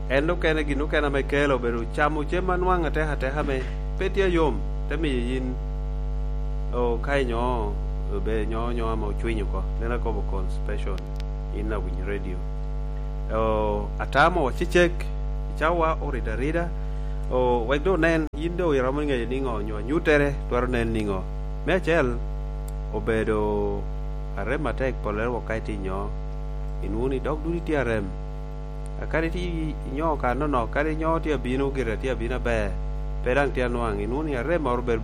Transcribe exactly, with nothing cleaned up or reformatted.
en no kene gino kena me kelo beru chamo chema nwanga te hate hame petia yom te mi yin o kai nyo be nyo nyo ama chwinyo ko nena ko kon special in na win radio o atamo chichek chawa orida rida o wegdo nen yindo iramo nge ningo nyo nyutere twaro nen ningo mechel obedo arema tek poler wakati nyo inuni dog duri ti arem akari ti nyo ka no no kari nyo ti abino gira ti abina be pedang ti anwang inuni arema orber